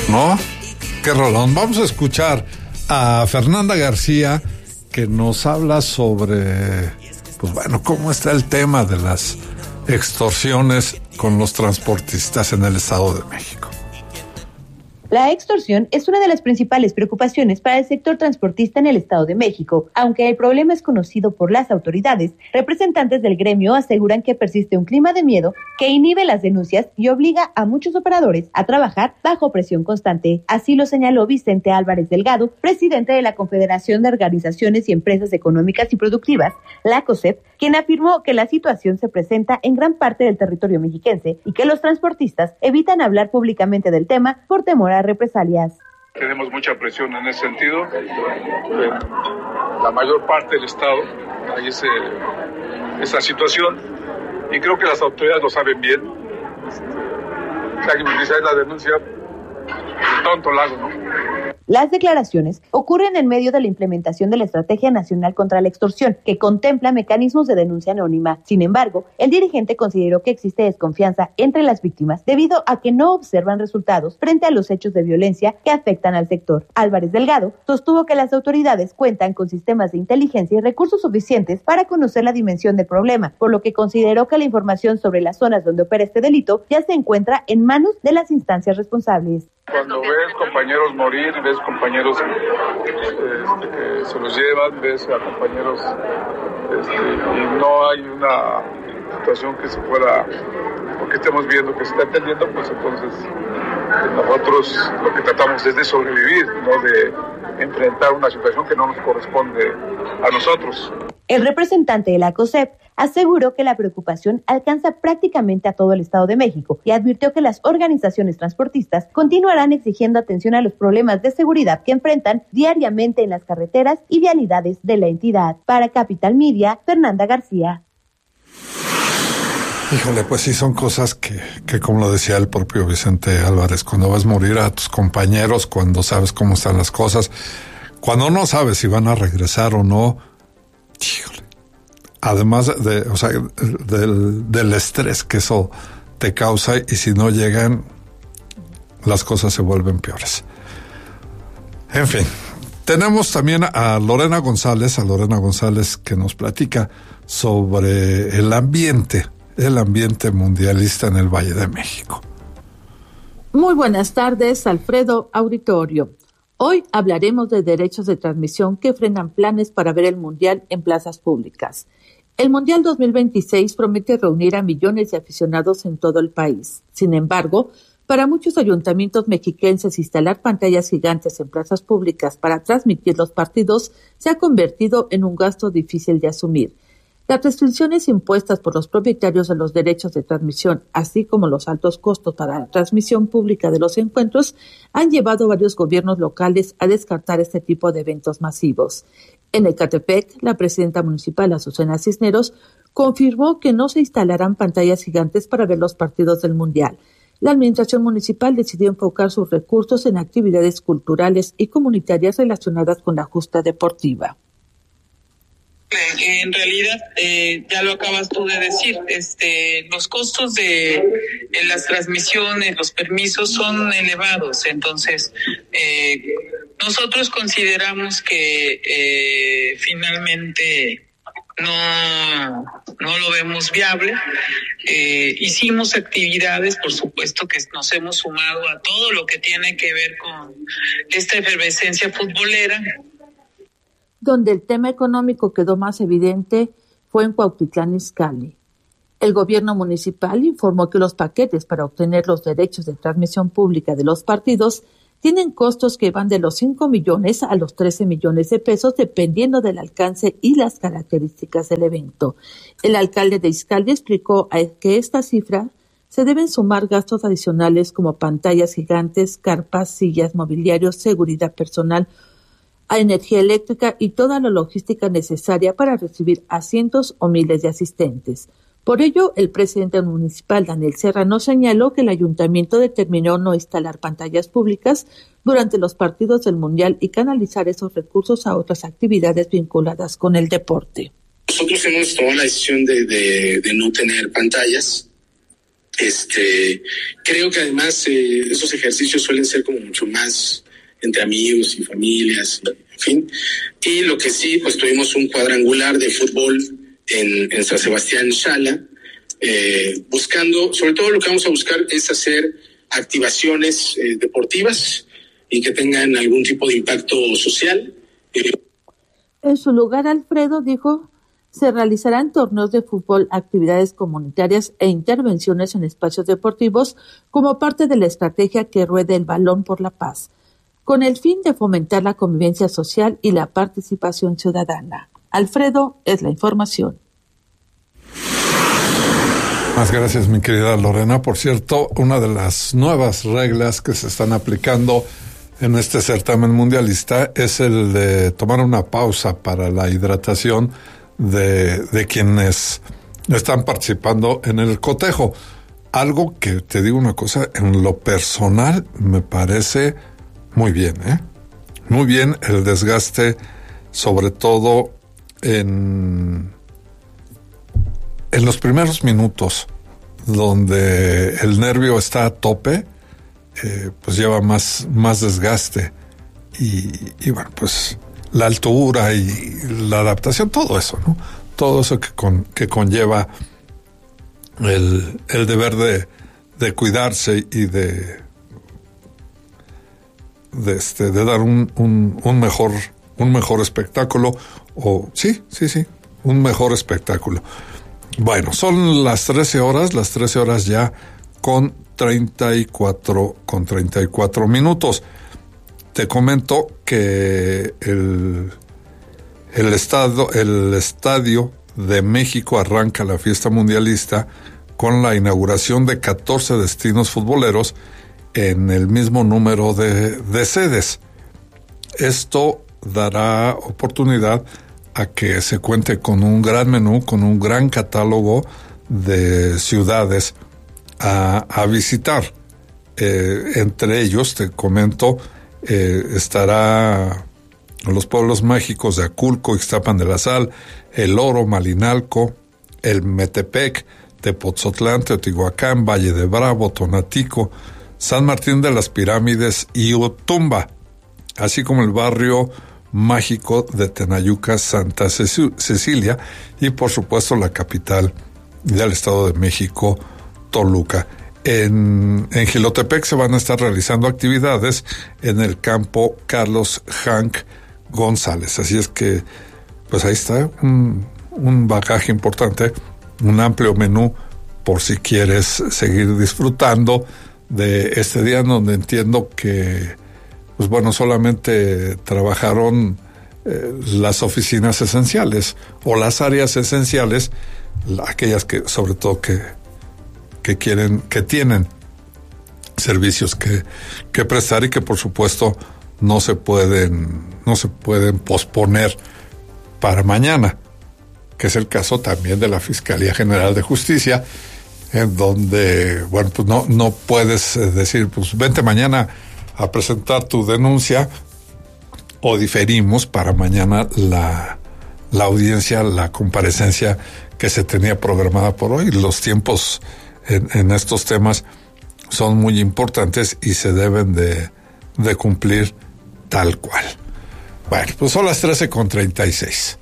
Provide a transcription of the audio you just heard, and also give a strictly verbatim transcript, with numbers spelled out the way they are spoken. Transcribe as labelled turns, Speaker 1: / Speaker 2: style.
Speaker 1: ¿No? Qué rolón. Vamos a escuchar a Fernanda García, que nos habla sobre, pues bueno, cómo está el tema de las extorsiones con los transportistas en el Estado de México.
Speaker 2: La extorsión es una de las principales preocupaciones para el sector transportista en el Estado de México. Aunque el problema es conocido por las autoridades, representantes del gremio aseguran que persiste un clima de miedo que inhibe las denuncias y obliga a muchos operadores a trabajar bajo presión constante. Así lo señaló Vicente Álvarez Delgado, presidente de la Confederación de Organizaciones y Empresas Económicas y Productivas, la COSEP, quien afirmó que la situación se presenta en gran parte del territorio mexiquense y que los transportistas evitan hablar públicamente del tema por temor a represalias.
Speaker 3: Tenemos mucha presión en ese sentido. En la mayor parte del estado hay ese, esa situación y creo que las autoridades lo saben bien. Si alguien me dice la denuncia, tonto lo hago, ¿no?
Speaker 2: Las declaraciones ocurren en medio de la implementación de la Estrategia Nacional contra la Extorsión, que contempla mecanismos de denuncia anónima. Sin embargo, el dirigente consideró que existe desconfianza entre las víctimas debido a que no observan resultados frente a los hechos de violencia que afectan al sector. Álvarez Delgado sostuvo que las autoridades cuentan con sistemas de inteligencia y recursos suficientes para conocer la dimensión del problema, por lo que consideró que la información sobre las zonas donde opera este delito ya se encuentra en manos de las instancias responsables.
Speaker 3: Cuando ves compañeros morir, ves compañeros este, que se los llevan, ves a compañeros este, y no hay una situación que se pueda, o que estemos viendo que se está atendiendo, pues entonces nosotros lo que tratamos es de sobrevivir, no de enfrentar una situación que no nos corresponde a nosotros.
Speaker 2: El representante de la COSEP aseguró que la preocupación alcanza prácticamente a todo el Estado de México y advirtió que las organizaciones transportistas continuarán exigiendo atención a los problemas de seguridad que enfrentan diariamente en las carreteras y vialidades de la entidad. Para Capital Media, Fernanda García.
Speaker 1: Híjole, pues sí, son cosas que, que como lo decía el propio Vicente Álvarez, cuando vas a morir a tus compañeros, cuando sabes cómo están las cosas, cuando no sabes si van a regresar o no, híjole, además de, o sea, del, del estrés que eso te causa, y si no llegan, las cosas se vuelven peores. En fin, tenemos también a Lorena González, a Lorena González que nos platica sobre el ambiente, el ambiente mundialista en el Valle de México.
Speaker 4: Muy buenas tardes, Alfredo Auditorio. Hoy hablaremos de derechos de transmisión que frenan planes para ver el Mundial en plazas públicas. El Mundial dos mil veintiséis promete reunir a millones de aficionados en todo el país. Sin embargo, para muchos ayuntamientos mexiquenses, instalar pantallas gigantes en plazas públicas para transmitir los partidos se ha convertido en un gasto difícil de asumir. Las restricciones impuestas por los propietarios de los derechos de transmisión, así como los altos costos para la transmisión pública de los encuentros, han llevado a varios gobiernos locales a descartar este tipo de eventos masivos. En Ecatepec, la presidenta municipal, Azucena Cisneros, confirmó que no se instalarán pantallas gigantes para ver los partidos del Mundial. La administración municipal decidió enfocar sus recursos en actividades culturales y comunitarias relacionadas con la justa deportiva.
Speaker 5: En realidad, eh, ya lo acabas tú de decir, este, los costos de, de las transmisiones, los permisos son elevados, entonces eh, nosotros consideramos que eh, finalmente no, no lo vemos viable. Eh, hicimos actividades, por supuesto que nos hemos sumado a todo lo que tiene que ver con esta efervescencia futbolera.
Speaker 4: Donde el tema económico quedó más evidente fue en Cuautitlán Izcalli. El gobierno municipal informó que los paquetes para obtener los derechos de transmisión pública de los partidos tienen costos que van de los cinco millones a los trece millones de pesos, dependiendo del alcance y las características del evento. El alcalde de Izcalli explicó que esta cifra se deben sumar gastos adicionales como pantallas gigantes, carpas, sillas, mobiliario, seguridad personal, a energía eléctrica y toda la logística necesaria para recibir a cientos o miles de asistentes. Por ello, el presidente municipal, Daniel Serrano, señaló que el ayuntamiento determinó no instalar pantallas públicas durante los partidos del Mundial y canalizar esos recursos a otras actividades vinculadas con el deporte.
Speaker 6: Nosotros hemos tomado la decisión de, de, de no tener pantallas. Este, creo que además eh, esos ejercicios suelen ser como mucho más entre amigos y familias, y, en fin. Y lo que sí, pues tuvimos un cuadrangular de fútbol en, en San Sebastián Shala, eh, buscando, sobre todo lo que vamos a buscar es hacer activaciones eh, deportivas y que tengan algún tipo de impacto social. Eh,
Speaker 4: En su lugar, Alfredo dijo, se realizarán torneos de fútbol, actividades comunitarias e intervenciones en espacios deportivos como parte de la estrategia que ruede el balón por la paz, con el fin de fomentar la convivencia social y la participación ciudadana. Alfredo, es la información.
Speaker 1: Más gracias, mi querida Lorena. Por cierto, una de las nuevas reglas que se están aplicando en este certamen mundialista es el de tomar una pausa para la hidratación de, de quienes están participando en el cotejo. Algo que, te digo una cosa, en lo personal me parece muy bien, ¿eh? Muy bien el desgaste, sobre todo en, en los primeros minutos, donde el nervio está a tope. Eh, pues lleva más, más desgaste y, y bueno, pues la altura y la adaptación, todo eso, ¿no? Todo eso que, con, que conlleva el, el deber de, de cuidarse y de, de, este, de dar un, un, un, mejor, un mejor espectáculo, o sí, sí, sí, un mejor espectáculo. Bueno, son las trece horas, las trece horas ya con treinta y cuatro con treinta y cuatro minutos. Te comento que el, el, estado, el Estadio de México arranca la fiesta mundialista con la inauguración de catorce destinos futboleros en el mismo número de, de sedes. Esto dará oportunidad a que se cuente con un gran menú, con un gran catálogo de ciudades A, a visitar. Eh, entre ellos, te comento, eh, estará los pueblos mágicos de Aculco, Ixtapan de la Sal, El Oro, Malinalco, el Metepec, Tepotzotlán, Teotihuacán, Valle de Bravo, Tonatico, San Martín de las Pirámides y Utumba, así como el barrio mágico de Tenayuca, Santa Cecilia y por supuesto la capital del Estado de México, Toluca. En, en Jilotepec se van a estar realizando actividades en el campo Carlos Hank González. Así es que, pues ahí está un, un bagaje importante, un amplio menú por si quieres seguir disfrutando de este día, donde entiendo que, pues bueno, solamente trabajaron eh, las oficinas esenciales o las áreas esenciales, aquellas que, sobre todo que que quieren, que tienen servicios que, que prestar y que por supuesto no se pueden, no se pueden posponer para mañana, que es el caso también de la Fiscalía General de Justicia, en donde, bueno, pues no, no puedes decir, pues vente mañana a presentar tu denuncia, o diferimos para mañana la, la audiencia, la comparecencia que se tenía programada por hoy. Los tiempos En, en estos temas son muy importantes y se deben de, de cumplir tal cual. Bueno, pues son las trece con treinta y seis.